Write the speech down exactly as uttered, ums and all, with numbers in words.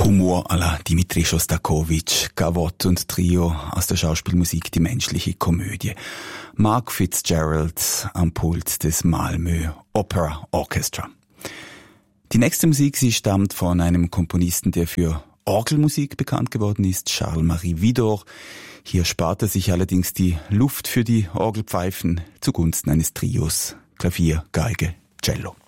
Humor à la Dmitri Schostakowitsch, Gavotte und Trio aus der Schauspielmusik Die menschliche Komödie. Mark Fitzgerald am Pult des Malmö Opera Orchestra. Die nächste Musik, sie stammt von einem Komponisten, der für Orgelmusik bekannt geworden ist, Charles-Marie Widor. Hier spart er sich allerdings die Luft für die Orgelpfeifen zugunsten eines Trios, Klavier, Geige, Cello.